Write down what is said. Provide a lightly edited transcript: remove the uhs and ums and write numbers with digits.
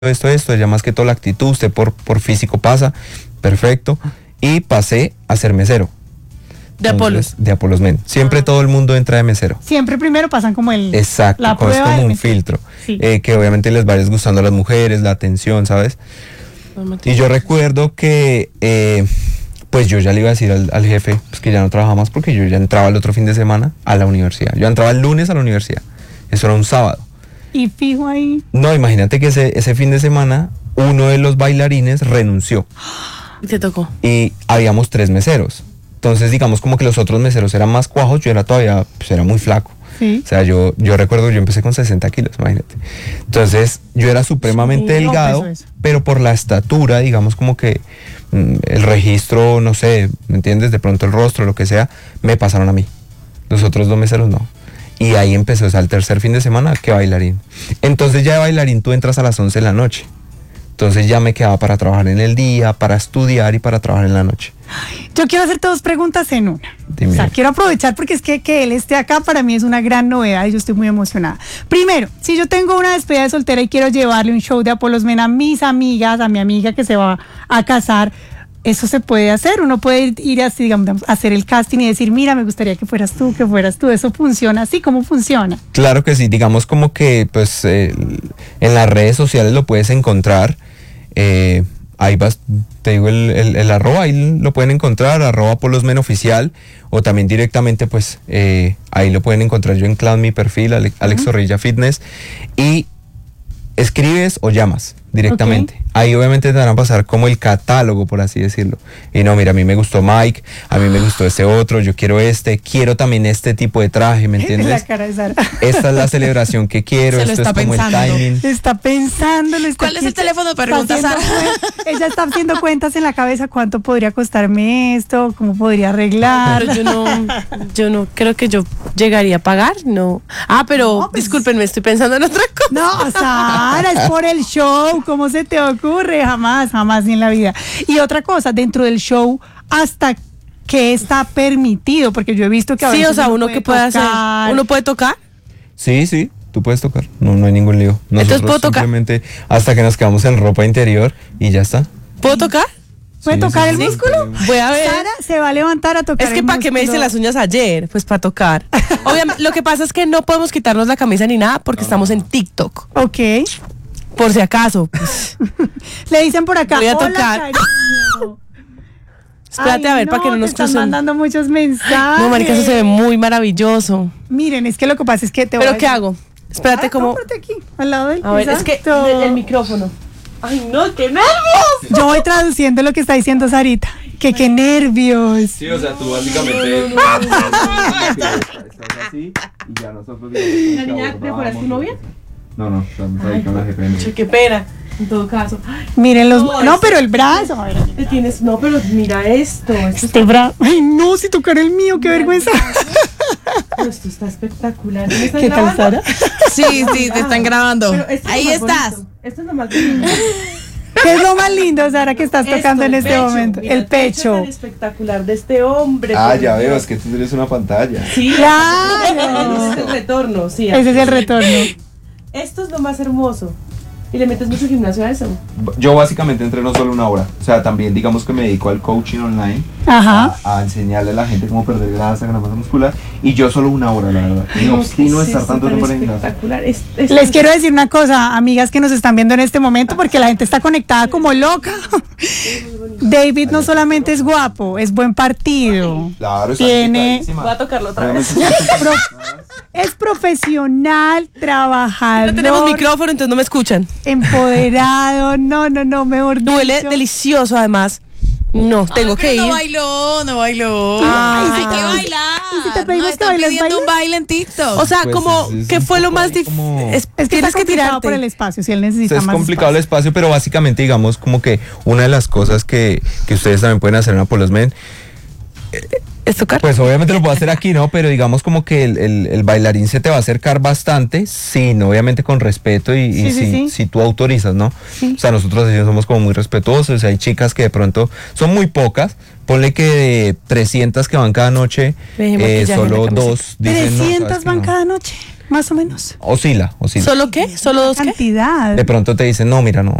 esto, ya más que todo la actitud, usted por físico pasa, perfecto, y pasé a ser mesero. De Apolos. De Apolos Men. Siempre todo el mundo entra de mesero. Siempre primero pasan como el... Exacto, la es prueba como del un mesero. filtro, Sí. que obviamente les va disgustando a las mujeres, la atención, ¿sabes? Y yo recuerdo que, pues yo ya le iba a decir al jefe pues que ya no trabajaba más porque yo ya entraba el otro fin de semana a la universidad. Yo entraba el lunes a la universidad, eso era un sábado. Y fijo ahí. No, imagínate que ese fin de semana uno de los bailarines renunció Y te tocó. y habíamos 3 meseros. Entonces digamos como que los otros meseros eran más cuajos, yo era todavía, pues era muy flaco. Sí. O sea, yo recuerdo, yo empecé con 60 kilos, imagínate. Entonces, yo era supremamente Sí, no, delgado, peso eso. pero por la estatura, digamos como que el registro, no sé, ¿me entiendes? De pronto el rostro, lo que sea, me pasaron a mí. Los otros 2 meseros no. Y ahí empezó, o sea, el tercer fin de semana, que bailarín. Entonces ya de bailarín tú entras a las 11 de la noche. Entonces ya me quedaba para trabajar en el día, para estudiar y para trabajar en la noche. Yo quiero hacerte 2 preguntas en una. Dime. O sea, quiero aprovechar porque es que él esté acá para mí es una gran novedad y yo estoy muy emocionada. Primero, si yo tengo una despedida de soltera y quiero llevarle un show de Apolos Men a mis amigas, a mi amiga que se va a casar, eso se puede hacer. Uno puede ir así, digamos, a hacer el casting y decir, mira, me gustaría que fueras tú, que fueras tú. Eso funciona así. ¿Cómo funciona? Claro que sí, digamos como que pues en las redes sociales lo puedes encontrar, ahí vas, te digo el arroba, ahí lo pueden encontrar, arroba Apolos Men Oficial, o también directamente pues ahí lo pueden encontrar yo en Cloud, mi perfil, Alex Zorrilla Fitness, y escribes o llamas directamente. Ok. Ahí obviamente te van a pasar como el catálogo, por así decirlo. Y no, mira, a mí me gustó Mike, a mí me gustó este otro, yo quiero también este tipo de traje, ¿me La entiendes? cara de Sara. Esta es la celebración que quiero, Se lo esto es está como pensando. el timing. Está pensando. ¿Cuál es el teléfono? Pregunta Sara. Ella está haciendo cuentas en la cabeza. ¿Cuánto podría costarme esto? ¿Cómo podría arreglar? Pero yo no creo que yo llegaría a pagar, no. Ah, pero No, pues- discúlpenme, estoy pensando en otra cosa. No, Sara, es por el show. ¿Cómo se te ocurre? Jamás, jamás ni en la vida. Y otra cosa, dentro del show, ¿hasta qué está permitido? Porque yo he visto que a Sí, veces o sea, uno que puede hacer, tocar. uno puede tocar. Sí, tú puedes tocar, no hay ningún lío. Entonces, ¿puedo tocar? Simplemente hasta que nos quedamos en ropa interior y ya está. ¿Puedo tocar? ¿Puede Sí, tocar sí, el sí. músculo? Voy a ver. Sara se va a levantar a tocar Es que el para qué me hice músculo. las uñas ayer, pues para tocar. Obviamente, lo que pasa es que no podemos quitarnos la camisa ni nada porque estamos en TikTok. Ok. Por si acaso. Pues. Le dicen por acá. Voy a "Hola, tocar". cariño". Espérate Ay, a ver para que no te nos están crucen. mandando muchos mensajes. No, marica, eso se ve muy maravilloso. Miren, es que lo que pasa es que te voy ¿Pero a qué decir- hago? Espérate como... Cómprate aquí, al lado del A ver, es que exacto. el micrófono. Ay, no, qué nervios. Yo voy traduciendo lo que está diciendo Sarita. Que qué nervios. Sí, o sea, tú básicamente estás así y ya nosotros... ¿La niña de fuera es tu novia? No, estamos ahí con la Che, qué pena. En todo caso. Ay, Miren los. No, No, es- pero el brazo. A ver, te tienes... No, pero mira esto. Esto este brazo. Ay, no, si tocar el mío, qué vergüenza. esto está espectacular. ¿Me están ¿Qué tal, grabando? Sara? Sí, te están grabando. Pero esto es Ahí lo más estás. bonito. Esto es lo más bonito. ¿Qué es lo más lindo, Sara, que estás tocando en Esto, el este pecho. momento? Mira, El pecho. tan espectacular de este hombre. Ah, por ya Dios. veo, es que tú tienes una pantalla. Sí, Claro. ese es el retorno, sí. Ese es el retorno. Esto es lo más hermoso. Y le metes mucho gimnasio a eso. Yo básicamente entreno solo 1 hora. O sea, también digamos que me dedico al coaching online. Ajá. A enseñarle a la gente cómo perder grasa, ganar masa muscular. Y yo solo 1 hora, la verdad. Y me No, obstino ¿qué de es estar esto tanto tan tiempo en el gimnasio. espectacular. Les quiero decir una cosa, amigas que nos están viendo en este momento, porque la gente está conectada como loca. David no solamente es guapo, es buen partido. Claro, está Tiene- invitadísima. Voy a tocarlo otra vez. Es profesional, No trabajador, tenemos micrófono, entonces no me escuchan. empoderado. No, mejor dicho. Duele delicioso, además. No, tengo que ir. No bailó. Ay, Hay sí, que ay. bailar. ¿Y si te pedimos Nos que están bailes, pidiendo un bailas? baile en TikTok. O sea, Pues como, es ¿qué un fue lo poco más ahí como- difícil? Es que Tienes está que complicado tirarte. por el espacio, si él necesita Es más complicado el espacio. espacio, pero básicamente digamos como que una de las cosas que ustedes también pueden hacer en Apolos Men, ¿Es tocar? pues obviamente lo puedo hacer aquí, ¿no? Pero digamos como que el bailarín se te va a acercar bastante, sí, no, obviamente con respeto y Sí. si tú autorizas, ¿no? Sí. O sea, nosotros así somos como muy respetuosos, hay chicas que de pronto son muy pocas, ponle que de 300 que van cada noche, Deje maquillaje en la solo camiseta. 2 dicen no, 300 ¿sabes qué? van No. cada noche. más o menos. Oscila. ¿Solo qué? ¿Solo dos qué? Cantidad. De pronto te dicen, no, mira, no,